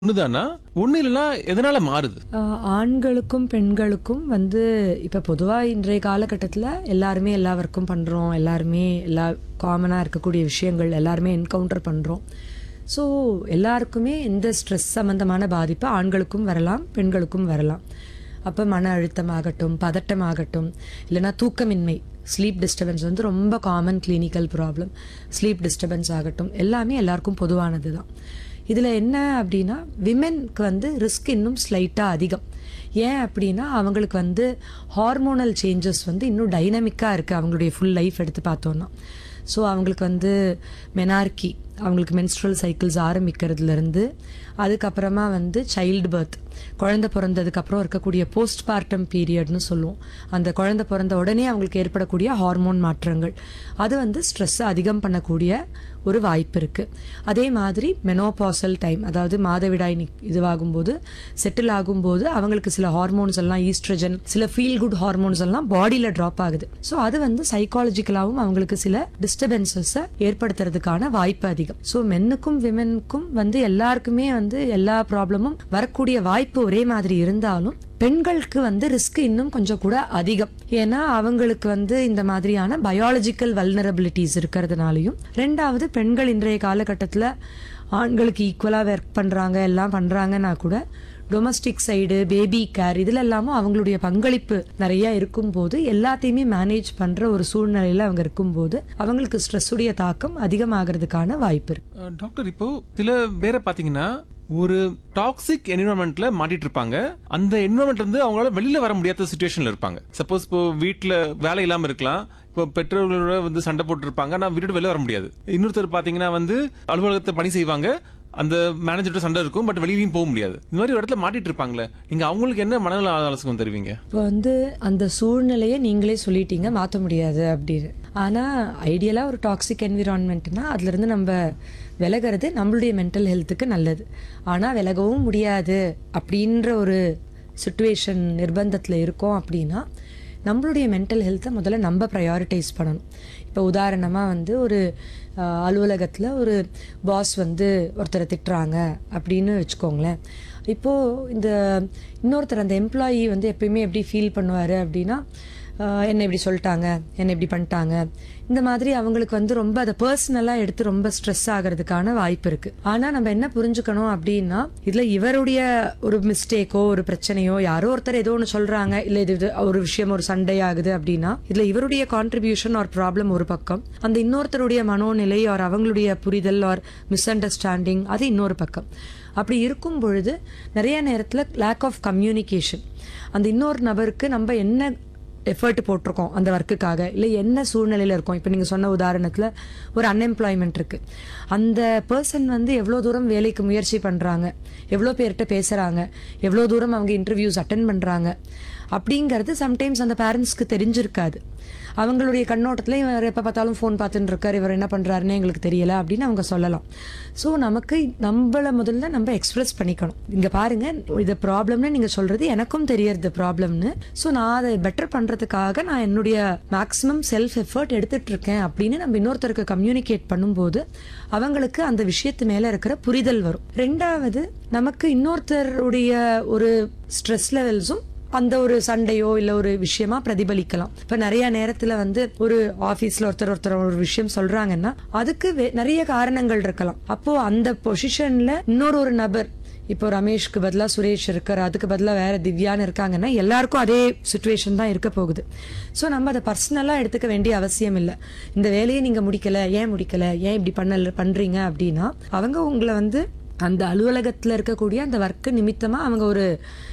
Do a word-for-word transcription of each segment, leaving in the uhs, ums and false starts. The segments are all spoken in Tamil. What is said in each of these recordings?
ஒண்ணுதானா ஒண்ணு இல்லைன்னா எதனால மாறுது? ஆஹ் ஆண்களுக்கும் பெண்களுக்கும் வந்து இப்ப பொதுவா இன்றைய காலகட்டத்தில் எல்லாருமே எல்லா ஒர்க்கும் பண்றோம், எல்லாருமே எல்லா காமனா இருக்கக்கூடிய விஷயங்கள் எல்லாருமே என்கவுண்டர் பண்றோம். ஸோ எல்லாருக்குமே இந்த ஸ்ட்ரெஸ் சம்பந்தமான பாதிப்பு ஆண்களுக்கும் வரலாம், பெண்களுக்கும் வரலாம். அப்போ மன அழுத்தமாகட்டும், பதட்டமாகட்டும், இல்லைன்னா தூக்கமின்மை, ஸ்லீப் டிஸ்டர்பன்ஸ் வந்து ரொம்ப common clinical problem. Sleep disturbance ஆகட்டும், எல்லாமே எல்லாருக்கும் பொதுவானது தான். இதில் என்ன அப்படின்னா, விமென்க்கு வந்து ரிஸ்க் இன்னும் ஸ்லைட்டாக அதிகம். ஏன் அப்படின்னா அவங்களுக்கு வந்து ஹார்மோனல் சேஞ்சஸ் வந்து இன்னும் டைனமிக்காக இருக்குது அவங்களுடைய ஃபுல் லைஃப் எடுத்து பார்த்தோன்னா. ஸோ அவங்களுக்கு வந்து மெனார்கி, அவங்களுக்கு மென்ஸ்ட்ரல் சைக்கிள்ஸ் ஆரம்பிக்கிறதுலேருந்து அதுக்கப்புறமா வந்து சைல்டு பர்த், குழந்தை பிறந்ததுக்கப்புறம் இருக்கக்கூடிய போஸ்ட் பார்ட்டம் பீரியட்னு சொல்லுவோம். அந்த குழந்தை பிறந்த உடனே அவங்களுக்கு ஏற்படக்கூடிய ஹார்மோன் மாற்றங்கள் அது வந்து ஸ்ட்ரெஸ்ஸை அதிகம் பண்ணக்கூடிய ஒரு வாய்ப்பு இருக்குது. அதே மாதிரி மெனோபாசல் டைம், அதாவது மாதவிடாய் இதுவாகும்போது செட்டில் ஆகும்போது அவங்களுக்கு சில ஹார்மோன்ஸ் எல்லாம், ஈஸ்ட்ரஜன், சில ஃபீல் குட் ஹார்மோன்ஸ் எல்லாம் பாடியில் ட்ராப் ஆகுது. ஸோ அது வந்து சைக்காலஜிக்கலாகவும் அவங்களுக்கு சில டிஸ்டர்பன்சஸை ஏற்படுத்துறதுக்கான வாய்ப்பு அதிகம். ஸோ மென்னுக்கும் விமெனுக்கும் வந்து எல்லாருக்குமே வந்து எல்லா ப்ராப்ளமும் வரக்கூடிய வாய்ப்பு ஒரே மாதிரி இருந்தாலும் பெண்களுக்கு வந்து ரிஸ்க் இன்னும் கொஞ்சம் கூட அதிகம். ஏன்னா அவங்களுக்கு வந்து இந்த மாதிரியான பயாலஜிக்கல் வல்னரபிலிட்டிஸ் இருக்கிறதுனாலையும், ரெண்டாவது பெண்கள் இன்றைய காலகட்டத்தில் ஆண்களுக்கு ஈக்குவலாக ஒர்க் பண்ணுறாங்க, எல்லாம் பண்ணுறாங்கன்னா கூட டொமஸ்டிக் சைடு, பேபி கேர், இதுல எல்லாமும் அவங்களுடைய பங்களிப்பு நிறைய இருக்கும்போது எல்லாத்தையுமே மேனேஜ் பண்ற ஒரு சூழ்நிலையில அவங்க இருக்கும்போது அவங்களுக்கு ஸ்ட்ரெஸ்ஸுடைய தாக்கம் அதிகமாகிறதுக்கான வாய்ப்பு இருக்கு. டாக்டர், இப்போ சில பேரை பாத்தீங்கன்னா ஒரு டாக்ஸிக் என்விரான்மெண்ட்ல மாட்டிட்டு இருப்பாங்க. அந்த என்விரான்மெண்ட் வந்து அவங்களால வெளியில வர முடியாத சிச்சுவேஷன்ல இருப்பாங்க. சப்போஸ் இப்போ வீட்டுல வேலை இல்லாம இருக்கலாம், இப்போ பெற்றோர்களோட வந்து சண்டை போட்டு இருப்பாங்க, ஆனா வீட்டு வெளியே வர முடியாது. இன்னொருத்தர் பாத்தீங்கன்னா வந்து அலுவலகத்தை பணி செய்வாங்க, அந்த மேனேஜர்கிட்ட சண்டை இருக்கும், பட் வெளியிலையும் போக முடியாது. இந்த மாதிரி ஒரு இடத்துல மாட்டிட்டு இருப்பாங்களே, நீங்க அவங்களுக்கு என்ன மனநல ஆலோசனை தருவீங்க? இப்போ வந்து அந்த சூழ்நிலையை நீங்களே சொல்லிட்டீங்க, மாற்ற முடியாது அப்படின்னு. ஆனா ஐடியலா ஒரு டாக்ஸிக் என்விரான்மெண்ட்னா அதுல இருந்து நம்ம விலகிறது நம்மளுடைய மென்டல் ஹெல்த்துக்கு நல்லது. ஆனா விலகவும் முடியாது அப்படின்ற ஒரு சிச்சுவேஷன் நிர்பந்தத்தில் இருக்கோம் அப்படின்னா நம்மளுடைய மென்டல் ஹெல்த்தை முதல்ல நம்ம ப்ரையாரிட்டைஸ் பண்ணணும். இப்போ உதாரணமாக வந்து ஒரு அலுவலகத்தில் ஒரு பாஸ் வந்து ஒருத்தரை திட்டுறாங்க அப்படின்னு வச்சுக்கோங்களேன். இப்போது இந்த இன்னொருத்தர் அந்த எம்ப்ளாயி வந்து எப்பயுமே எப்படி ஃபீல் பண்ணுவார் அப்படின்னா, என்னை இப்படி சொல்லிட்டாங்க, என்னை இப்படி பண்ணிட்டாங்க, இந்த மாதிரி அவங்களுக்கு வந்து ரொம்ப அதை பர்சனலாக எடுத்து ரொம்ப ஸ்ட்ரெஸ் ஆகிறதுக்கான வாய்ப்பு இருக்குது. ஆனால் நம்ம என்ன புரிஞ்சுக்கணும் அப்படின்னா, இதில் இவருடைய ஒரு மிஸ்டேக்கோ ஒரு பிரச்சனையோ, யாரோ ஒருத்தர் ஏதோ ஒன்று சொல்கிறாங்க, இல்லை இது ஒரு விஷயம் ஒரு சண்டை ஆகுது அப்படின்னா இதில் இவருடைய கான்ட்ரிபியூஷன் ஒரு ப்ராப்ளம் ஒரு பக்கம், அந்த இன்னொருத்தருடைய மனோநிலை ஒரு அவங்களுடைய புரிதல் ஒரு மிஸ் அண்டர்ஸ்டாண்டிங் அது இன்னொரு பக்கம். அப்படி இருக்கும் பொழுது நிறைய நேரத்தில் லேக் ஆஃப் கம்யூனிகேஷன், அந்த இன்னொரு நபருக்கு நம்ம என்ன எஃபர்ட் போட்டிருக்கோம் அந்த ஒர்க்குக்காக, இல்லை என்ன சூழ்நிலையில் இருக்கோம். இப்போ நீங்கள் சொன்ன உதாரணத்தில் ஒரு அன்எம்ப்ளாய்மெண்ட் இருக்குது, அந்த பர்சன் வந்து எவ்வளோ தூரம் வேலைக்கு முயற்சி பண்ணுறாங்க, எவ்வளோ பேர்கிட்ட பேசுகிறாங்க, எவ்வளோ தூரம் அவங்க இன்டர்வியூஸ் அட்டென்ட் பண்ணுறாங்க அப்படிங்கிறது சம்டைம்ஸ் அந்த பேரண்ட்ஸ்க்கு தெரிஞ்சிருக்காது. அவங்களுடைய கண்ணோட்டத்தில் இவர் எப்போ பார்த்தாலும் ஃபோன் பார்த்துட்டு இருக்கார், இவர் என்ன பண்ணுறாருன்னு எங்களுக்கு தெரியல அப்படின்னு அவங்க சொல்லலாம். ஸோ நமக்கு நம்மளை முதல்ல நம்ம எக்ஸ்பிரஸ் பண்ணிக்கணும், இங்கே பாருங்கள் இது ப்ராப்ளம்னு நீங்கள் சொல்கிறது எனக்கும் தெரியறது ப்ராப்ளம்னு, ஸோ நான் அதை பெட்டர் பண்ணுறதுக்காக நான் என்னுடைய மேக்ஸிமம் செல்ஃப் எஃபர்ட் எடுத்துட்டு இருக்கேன் அப்படின்னு நம்ம இன்னொருத்தருக்கு கம்யூனிகேட் பண்ணும்போது அவங்களுக்கு அந்த விஷயத்து மேலே இருக்கிற புரிதல் வரும். ரெண்டாவது, நமக்கு இன்னொருத்தருடைய ஒரு ஸ்ட்ரெஸ் லெவல்ஸும் அந்த ஒரு சண்டையோ இல்லை ஒரு விஷயமா பிரதிபலிக்கலாம். இப்போ நிறைய நேரத்தில் வந்து ஒரு ஆஃபீஸில் ஒருத்தர் ஒருத்தர் ஒரு விஷயம் சொல்கிறாங்கன்னா அதுக்கு நிறைய காரணங்கள் இருக்கலாம். அப்போ அந்த பொசிஷனில் இன்னொரு ஒரு நபர், இப்போ ரமேஷ்க்கு பதிலாக சுரேஷ் இருக்கார், அதுக்கு பதிலாக வேற திவ்யான்னு இருக்காங்கன்னா எல்லாருக்கும் அதே சுச்சுவேஷன் தான் இருக்க போகுது. ஸோ நம்ம அதை பர்சனலாக எடுத்துக்க வேண்டிய அவசியம் இல்லை. இந்த வேலையை நீங்கள் முடிக்கலை, ஏன் முடிக்கலை, ஏன் இப்படி பண்ணல பண்ணுறீங்க அப்படின்னா அவங்க உங்களை வந்து அந்த அலுவலகத்தில் இருக்கக்கூடிய அந்த ஒர்க்கு நிமித்தமாக அவங்க ஒரு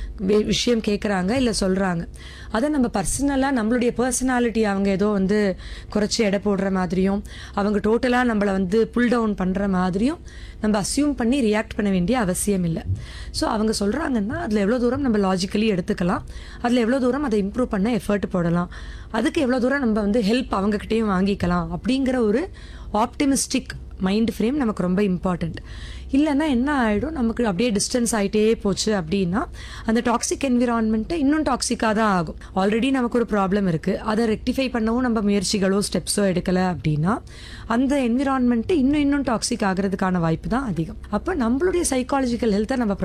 விஷயம் கேட்குறாங்க இல்லை சொல்கிறாங்க. அதை நம்ம பர்சனலாக நம்மளுடைய பர்சனாலிட்டி அவங்க ஏதோ வந்து குறைச்சி எடை போடுற மாதிரியும் அவங்க டோட்டலாக நம்மளை வந்து புல் டவுன் பண்ணுற மாதிரியும் நம்ம அஸ்யூம் பண்ணி ரியாக்ட் பண்ண வேண்டிய அவசியம் இல்லை. ஸோ அவங்க சொல்கிறாங்கன்னா அதில் எவ்வளோ தூரம் நம்ம லாஜிக்கலி எடுத்துக்கலாம், அதில் எவ்வளோ தூரம் அதை இம்ப்ரூவ் பண்ண எஃபர்ட் போடலாம், அதுக்கு எவ்வளோ தூரம் நம்ம வந்து ஹெல்ப் அவங்கக்கிட்டையும் வாங்கிக்கலாம் அப்படிங்கிற ஒரு ஆப்டிமிஸ்டிக் மைண்ட் ஃப்ரேம் நமக்கு ரொம்ப இம்பார்ட்டண்ட். இல்லைன்னா என்ன ஆகிடும், நமக்கு அப்படியே டிஸ்டன்ஸ் ஆகிட்டே போச்சு அப்படின்னா அந்த டாக்ஸிக் என்விரான்மெண்ட்டை இன்னும் டாக்ஸிக்காக தான் ஆகும். ஆல்ரெடி நமக்கு ஒரு ப்ராப்ளம் இருக்குது, அதை ரெக்டிஃபை பண்ணவும் நம்ம முயற்சிகளோ ஸ்டெப்ஸோ எடுக்கலை அப்படின்னா அந்த என்விரான்மெண்ட்டு இன்னும் இன்னும் டாக்ஸிக் ஆகிறதுக்கான வாய்ப்பு தான் அதிகம். அப்போ நம்மளுடைய சைக்காலஜிக்கல் ஹெல்த்தை நம்ம